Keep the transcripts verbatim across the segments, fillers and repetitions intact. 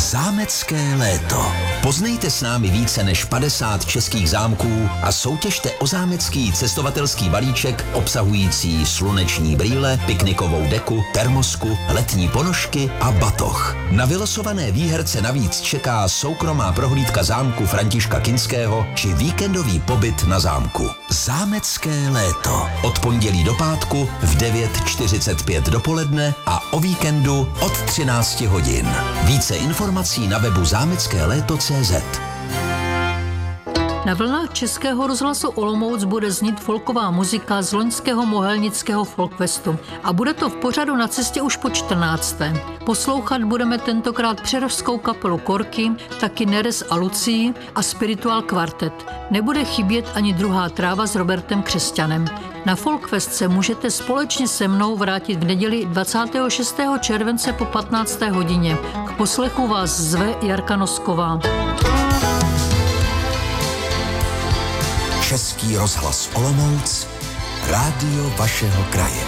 Zámecké léto. Poznejte s námi více než padesát českých zámků a soutěžte o zámecký cestovatelský balíček obsahující sluneční brýle, piknikovou deku, termosku, letní ponožky a batoh. Na vylosované výherce navíc čeká soukromá prohlídka zámku Františka Kinského či víkendový pobyt na zámku. Zámecké léto. Od pondělí do pátku v devět čtyřicet pět dopoledne a o víkendu od třináct hodin. Více informací na webu zámecké léto tečka cé zet. Na vlnách Českého rozhlasu Olomouc bude znít folková muzika z loňského Mohelnického folkfestu a bude to v pořadu Na cestě už po čtrnácté. Poslouchat budeme tentokrát přerovskou kapelu Korky, taky Neres a Lucii a Spiritual Quartet. Nebude chybět ani Druhá tráva s Robertem Křesťanem. Na Folkfest se můžete společně se mnou vrátit v neděli dvacátého šestého července po patnácté hodině. K poslechu vás zve Jarka Nosková. Český rozhlas Olomouc, rádio vašeho kraje.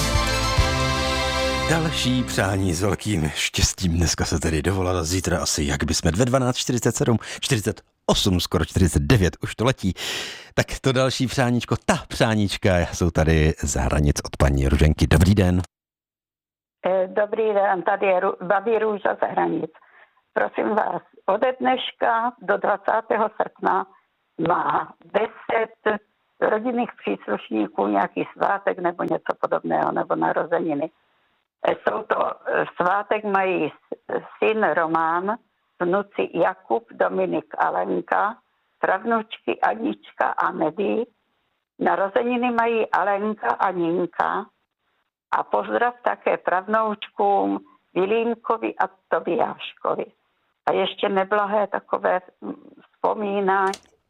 Další přání s velkým štěstím. Dneska se tedy dovolala, zítra asi jak bychom ve dvanáct čtyřicet sedm, čtyřicet osm, skoro čtyřicet devět, už to letí. Tak to další přáníčko, ta přáníčka jsou tady z hranic od paní Ruženky. Dobrý den. Dobrý den, tady je babi Růža z hranic. Prosím vás, ode dneška do dvacátého srpna má deset rodinných příslušníků nějaký svátek nebo něco podobného, nebo narozeniny. Jsou to, svátek mají syn Román, vnuci Jakub, Dominik, Alenka, pravnučky Anička a Medy. Narozeniny mají Alenka a Ninka. A pozdrav také pravnoučkům Vilímkovi a Tobiáškovi. A ještě neblahé takové vzpomínání,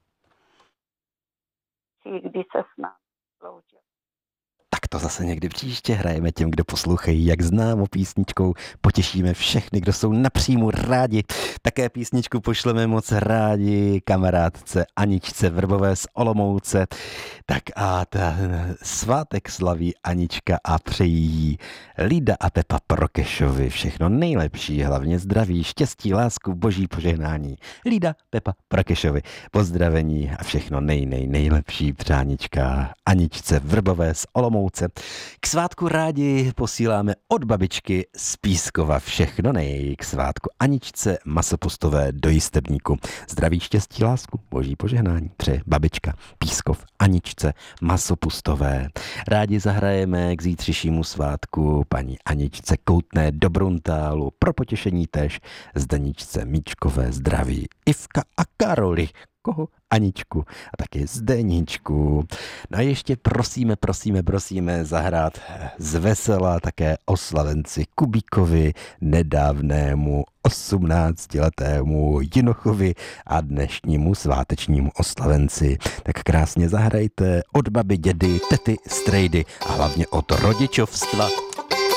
kdy se s námi sloučil. Tak to zase někdy příště hrajeme těm, kdo poslouchají, jak známo písničkou. Potěšíme všechny, kdo jsou napřímo rádi. Také písničku pošleme moc rádi kamarádce Aničce Vrbové z Olomouce. Tak a ta svátek slaví Anička a přejí jí Lída a Pepa Prokešovi. Všechno nejlepší, hlavně zdraví, štěstí, lásku, boží požehnání. Lída, Pepa Prokešovi. Pozdravení a všechno nej, nej, nejlepší přánička Aničce Vrbové z Olomouce. K svátku rádi posíláme od babičky z Pískova všechno nej. K svátku Aničce Masopustové do Jistebníku. Zdraví, štěstí, lásku, boží požehnání. Přeje babička Pískov Aničce Masopustové. Rádi zahrajeme k zítřejšímu svátku paní Aničce Koutné do Bruntálu. Pro potěšení též Zdeničce Míčkové zdraví. Ivka a Karoli. Koho? Aničku a taky Zdeničku. No a ještě prosíme, prosíme, prosíme zahrát z vesela také oslavenci Kubíkovi, nedávnému osmnáctiletému Jinochovi a dnešnímu svátečnímu oslavenci. Tak krásně zahrajte od baby, dědy, tety, strejdy a hlavně od rodičovstva.